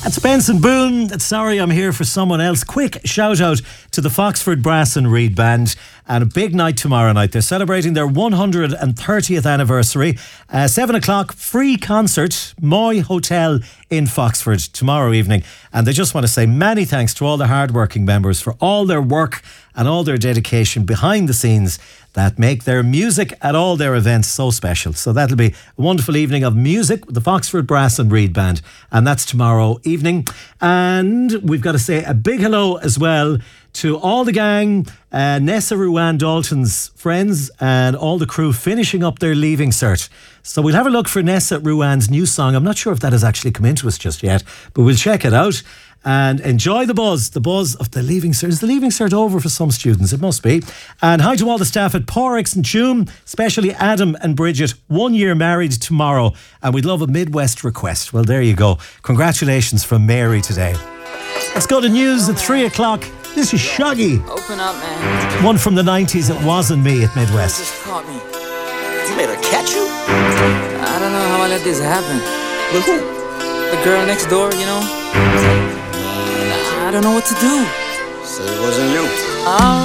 That's Benson Boone. Sorry, I'm here for someone else. Quick shout out to the Foxford Brass and Reed Band, and a big night tomorrow night. They're celebrating their 130th anniversary. 7 o'clock, free concert, Moy Hotel in Foxford tomorrow evening. And they just want to say many thanks to all the hard-working members for all their work and all their dedication behind the scenes that make their music at all their events so special. So that'll be a wonderful evening of music with the Foxford Brass and Reed Band, and that's tomorrow evening. And we've got to say a big hello as well to all the gang, Nessa Ruan Dalton's friends and all the crew finishing up their leaving cert. So we'll have a look for Nessa Ruan's new song. I'm not sure if that has actually come into us just yet, but we'll check it out and enjoy the buzz of the leaving cert. Is the leaving cert over for some students? It must be. And hi to all the staff at Porix and Tuam, especially Adam and Bridget, 1 year married tomorrow, and we'd love a Midwest request. Well, there you go. Congratulations from Mary today. Let's go to news at 3 o'clock. This is Shaggy. Open up, man. One from the 90s, It Wasn't Me at Midwest. You just caught me. You made her catch you? I don't know how I let this happen. With who? The girl next door, you know? I don't know what to do. So it wasn't you.